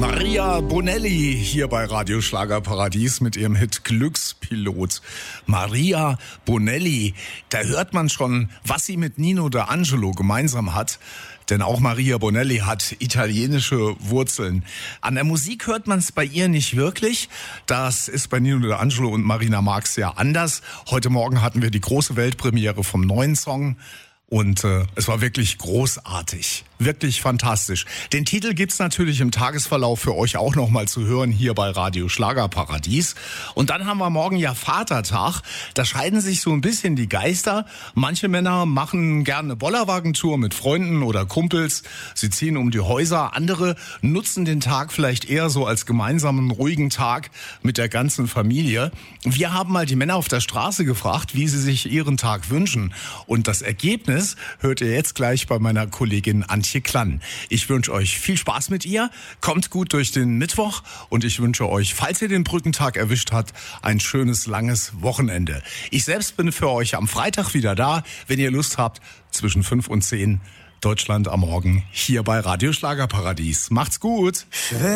Maria Bonelli hier bei Radio Schlagerparadies mit ihrem Hit Glückspilot. Maria Bonelli, da hört man schon, was sie mit Nino D'Angelo gemeinsam hat. Denn auch Maria Bonelli hat italienische Wurzeln. An der Musik hört man es bei ihr nicht wirklich. Das ist bei Nino D'Angelo und Marina Marx ja anders. Heute Morgen hatten wir die große Weltpremiere vom neuen Song. Und es war wirklich großartig, wirklich fantastisch. Den Titel gibt's natürlich im Tagesverlauf für euch auch nochmal zu hören hier bei Radio Schlagerparadies. Und dann haben wir morgen ja Vatertag. Da scheiden sich so ein bisschen die Geister. Manche Männer machen gerne eine Bollerwagentour mit Freunden oder Kumpels. Sie ziehen um die Häuser. Andere nutzen den Tag vielleicht eher so als gemeinsamen ruhigen Tag mit der ganzen Familie. Wir haben mal die Männer auf der Straße gefragt, wie sie sich ihren Tag wünschen. Und das Ergebnis hört ihr jetzt gleich bei meiner Kollegin Antje Klann. Ich wünsche euch viel Spaß mit ihr, kommt gut durch den Mittwoch und ich wünsche euch, falls ihr den Brückentag erwischt habt, ein schönes, langes Wochenende. Ich selbst bin für euch am Freitag wieder da, wenn ihr Lust habt, zwischen 5 und 10 Deutschland am Morgen hier bei Radio Schlagerparadies. Macht's gut!